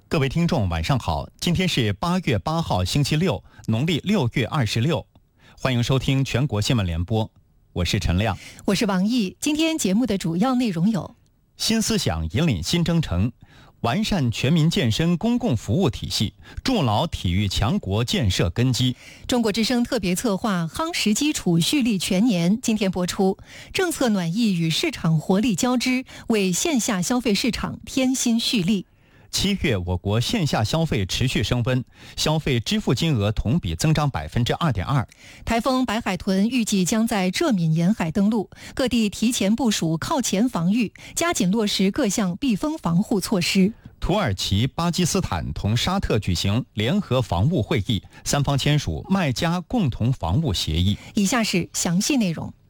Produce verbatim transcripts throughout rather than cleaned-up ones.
各位听众晚上好，今天是八月八号星期六，农历六月二十六，欢迎收听全国新闻联播，我是陈亮， 我是王毅。今天节目的主要内容有： 新思想引领新征程，完善全民健身公共服务体系，筑牢体育强国建设根基。 中国之声特别策划夯实基础蓄力全年今天播出，政策暖意与市场活力交织，为线下消费市场添新蓄力。 七月，我国线下消费持续升温，消费支付金额同比增长百分之二点二。 台风白海豚预计将在浙闽沿海登陆，各地提前部署靠前防御，加紧落实各项避风防护措施。 土耳其、巴基斯坦同沙特举行联合防务会议，三方签署麦加共同防务协议。 以下是详细内容。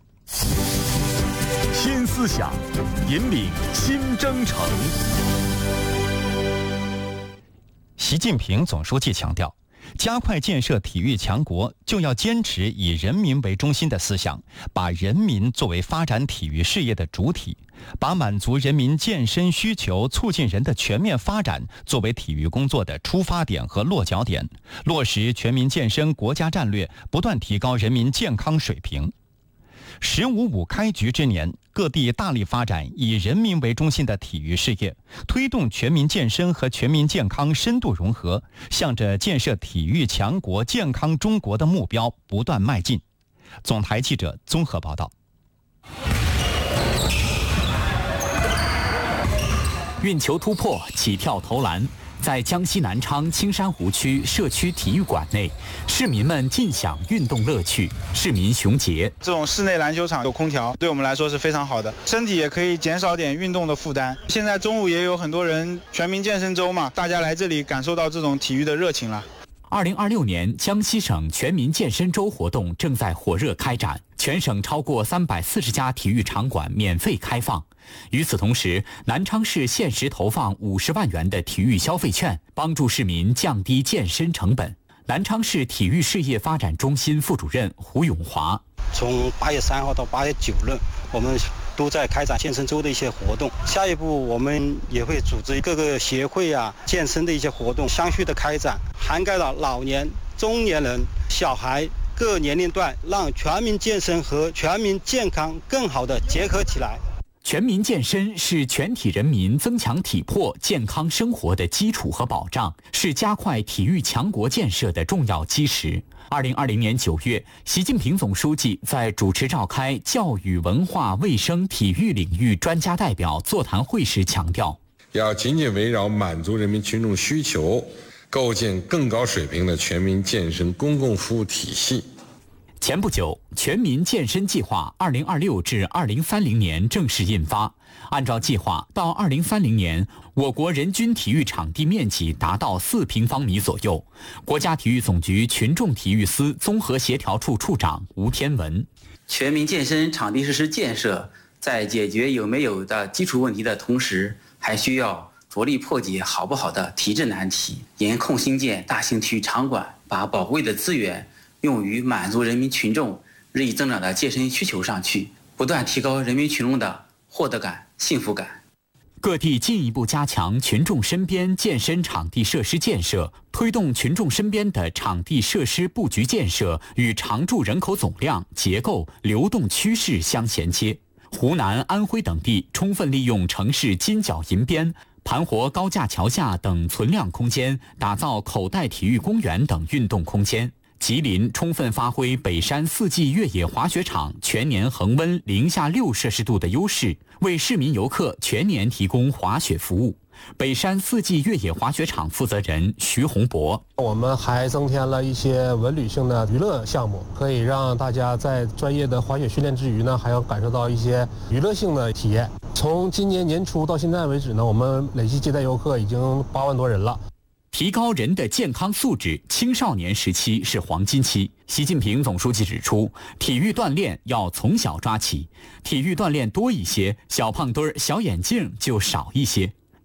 新思想引领新征程。 习近平总书记强调，加快建设体育强国，就要坚持以人民为中心的思想，把人民作为发展体育事业的主体，把满足人民健身需求、促进人的全面发展作为体育工作的出发点和落脚点，落实全民健身国家战略，不断提高人民健康水平。十五五开局之年，各地大力发展以人民为中心的体育事业，推动全民健身和全民健康深度融合，向着建设体育强国、健康中国的目标不断迈进。总台记者综合报道。 运球突破，起跳投篮，在江西南昌青山湖区社区体育馆内，市民们尽享运动乐趣。市民熊杰： 这种室内篮球场有空调，对我们来说是非常好的，身体也可以减少点运动的负担。现在中午也有很多人全民健身周嘛，大家来这里感受到这种体育的热情了。 二零二六年江西省全民健身周活动正在火热开展，全省超过三百四十家体育场馆免费开放。与此同时，南昌市限时投放五十万元的体育消费券，帮助市民降低健身成本。南昌市体育事业发展中心副主任胡永华： 从八月三号到八月九日，我们都在开展健身周的一些活动。下一步，我们也会组织各个协会啊、健身的一些活动，相续的开展，涵盖了老年、中年人、小孩各年龄段，让全民健身和全民健康更好的结合起来。 全民健身是全体人民增强体魄、健康生活的基础和保障，是加快体育强国建设的重要基石。二零二零年九月，习近平总书记在主持召开教育、文化、卫生、体育领域专家代表座谈会时强调， 要紧紧围绕满足人民群众需求，构建更高水平的全民健身公共服务体系。 前不久，全民健身计划二零二六至二零三零年正式印发。按照计划，到二零三零年，我国人均体育场地面积达到四平方米左右。国家体育总局群众体育司综合协调处处长吴天文： 全民健身场地设施建设，在解决有没有的基础问题的同时，还需要着力破解好不好的体制难题，严控兴建大型体育场馆，把宝贵的资源用于满足人民群众日益增长的健身需求上去，不断提高人民群众的获得感、幸福感。 各地进一步加强群众身边健身场地设施建设，推动群众身边的场地设施布局建设与常住人口总量、结构、流动趋势相衔接。湖南、安徽等地充分利用城市金角银边、盘活高架桥下等存量空间，打造口袋体育公园等运动空间。吉林充分发挥北山四季越野滑雪场全年恒温零下六摄氏度的优势，为市民游客全年提供滑雪服务。北山四季越野滑雪场负责人徐洪博： 我们还增添了一些文旅性的娱乐项目，可以让大家在专业的滑雪训练之余呢，还要感受到一些娱乐性的体验。从今年年初到现在为止呢，我们累计接待游客已经八万多人了。 提高人的健康素质，青少年时期是黄金期。习近平总书记指出，体育锻炼要从小抓起，体育锻炼多一些，小胖墩儿、小眼镜就少一些。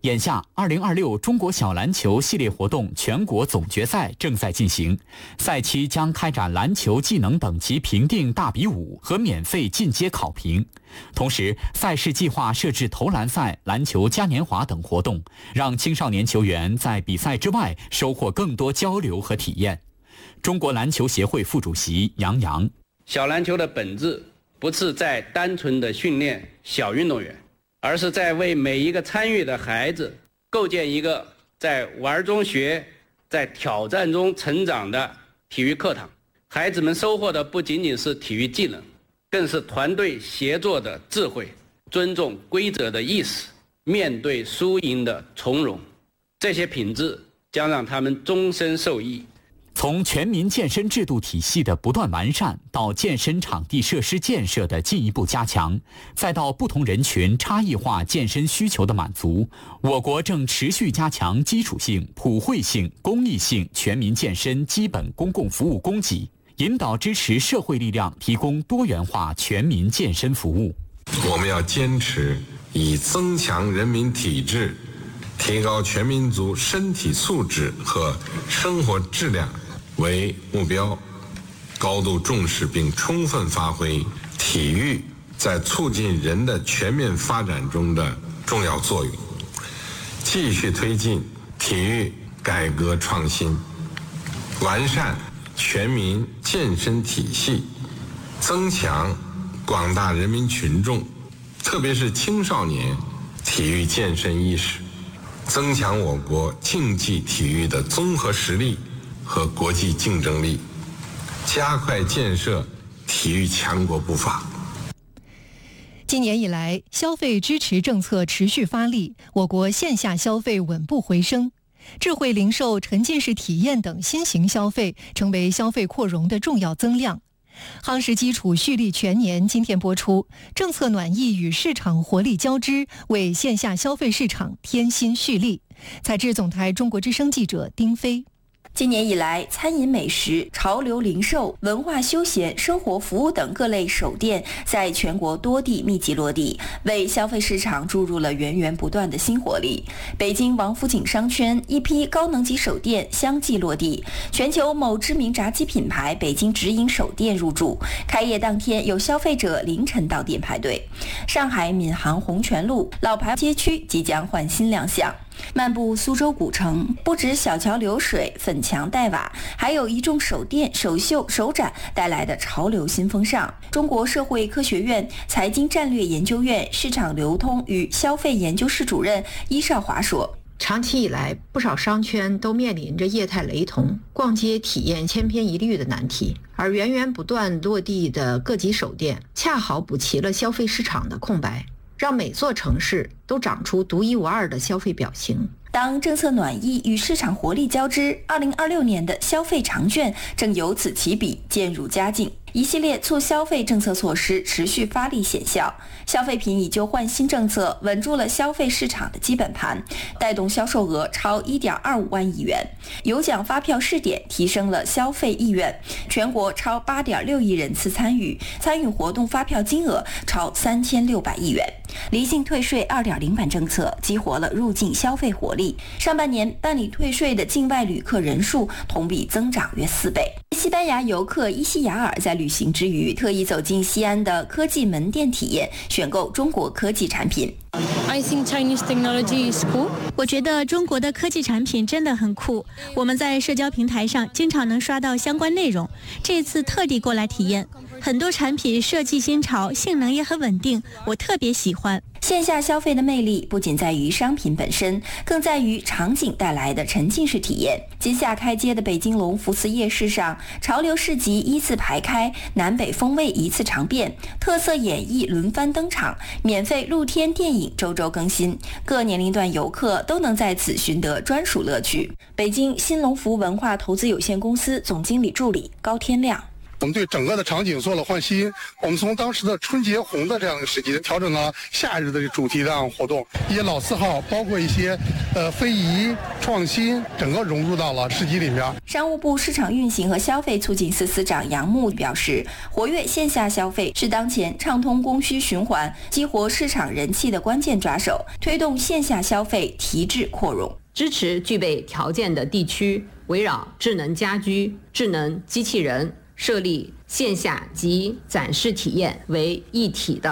眼下二零二六中国小篮球系列活动全国总决赛正在进行，赛期将开展篮球技能等级评定大比武和免费进阶考评。同时，赛事计划设置投篮赛、篮球嘉年华等活动，让青少年球员在比赛之外收获更多交流和体验。中国篮球协会副主席杨洋： 小篮球的本质不是在单纯的训练小运动员，而是在为每一个参与的孩子构建一个在玩中学、在挑战中成长的体育课堂。孩子们收获的不仅仅是体育技能，更是团队协作的智慧、尊重规则的意识、面对输赢的从容。这些品质将让他们终身受益。 从全民健身制度体系的不断完善，到健身场地设施建设的进一步加强，再到不同人群差异化健身需求的满足，我国正持续加强基础性、普惠性、公益性全民健身基本公共服务供给，引导支持社会力量提供多元化全民健身服务。 我们要坚持以增强人民体质、提高全民族身体素质和生活质量为目标，高度重视并充分发挥体育在促进人的全面发展中的重要作用，继续推进体育改革创新，完善全民健身体系，增强广大人民群众，特别是青少年体育健身意识，增强我国竞技体育的综合实力和国际竞争力，加快建设体育强国步伐。 今年以来，消费支持政策持续发力，我国线下消费稳步回升，智慧零售、沉浸式体验等新型消费成为消费扩容的重要增量。夯实基础蓄力全年今天播出，政策暖意与市场活力交织，为线下消费市场添新蓄力。采自总台中国之声记者丁飞。 今年以来，餐饮美食、潮流零售、文化休闲、生活服务等各类手店在全国多地密集落地，为消费市场注入了源源不断的新活力。北京王府井商圈一批高能级手店相继落地，全球某知名炸鸡品牌北京直营手店入驻，开业当天有消费者凌晨到店排队。上海闵行红泉路老牌街区即将换新亮相。漫步苏州古城，不止小桥流水、粉墙黛瓦，还有一众手店、首秀、首展带来的潮流新风尚。中国社会科学院财经战略研究院市场流通与消费研究室主任伊少华说， 长期以来，不少商圈都面临着业态雷同、逛街体验千篇一律的难题，而源源不断落地的各级手店恰好补齐了消费市场的空白，让每座城市都长出独一无二的消费表情。 当政策暖意与市场活力交织，二零二六年的消费长卷正由此起笔渐入佳境。一系列促消费政策措施持续发力显效，消费品以旧换新政策稳住了消费市场的基本盘，带动销售额超 一点二五万亿元。有奖发票试点提升了消费意愿，全国超 八点六亿人次参与，参与活动发票金额超三千六百亿元。离境退税 二点零 版政策激活了入境消费活力，上半年办理退税的境外旅客人数同比增长约四倍。西班牙游客伊西雅尔在旅行之余特意走进西安的科技门店体验，选购中国科技产品。 I think Chinese technology is cool. 我觉得中国的科技产品真的很酷，我们在社交平台上经常能刷到相关内容，这次特地过来体验。很多产品设计新潮，性能也很稳定，我特别喜欢。 线下消费的魅力不仅在于商品本身，更在于场景带来的沉浸式体验。今夏开街的北京隆福寺夜市上，潮流市集依次排开，南北风味一次尝遍，特色演绎轮番登场，免费露天电影周周更新，各年龄段游客都能在此寻得专属乐趣。北京新隆福文化投资有限公司总经理助理高天亮。 我们对整个的场景做了换新，我们从当时的春节红的这样一个时期，调整了夏日的主题的这样活动，一些老字号，包括一些呃非遗创新，整个融入到了市集里面。 商务部市场运行和消费促进司司长杨牧表示，活跃线下消费是当前畅通供需循环、激活市场人气的关键抓手，推动线下消费提质扩容。 支持具备条件的地区围绕智能家居、智能机器人设立线下及展示体验为一体的